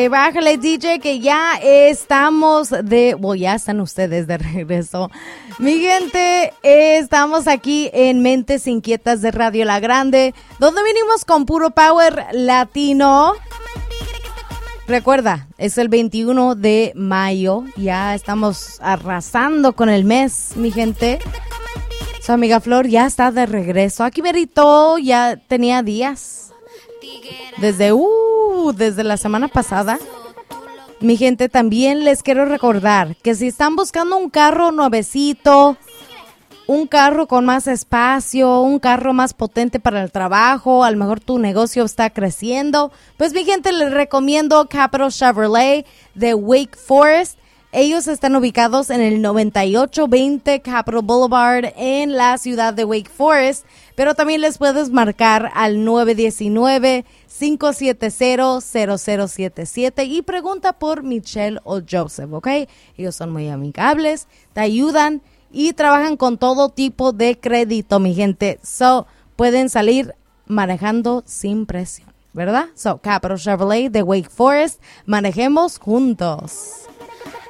Bájale, DJ, que ya estamos ya están ustedes de regreso. Mi gente, estamos aquí en Mentes Inquietas de Radio La Grande, donde vinimos con puro power latino. Recuerda, es el 21 de mayo, ya estamos arrasando con el mes, mi gente. Su amiga Flor ya está de regreso. Aquí Merito ya tenía días. Desde la semana pasada. Mi gente, también les quiero recordar que si están buscando un carro nuevecito, un carro con más espacio, un carro más potente para el trabajo, a lo mejor tu negocio está creciendo, pues mi gente, les recomiendo Capital Chevrolet de Wake Forest. Ellos están ubicados en el 9820 Capitol Boulevard en la ciudad de Wake Forest, pero también les puedes marcar al 919-570-0077 y pregunta por Michelle o Joseph, ¿ok? Ellos son muy amigables, te ayudan y trabajan con todo tipo de crédito, mi gente. So, pueden salir manejando sin presión, ¿verdad? So, Capital Chevrolet de Wake Forest, manejemos juntos.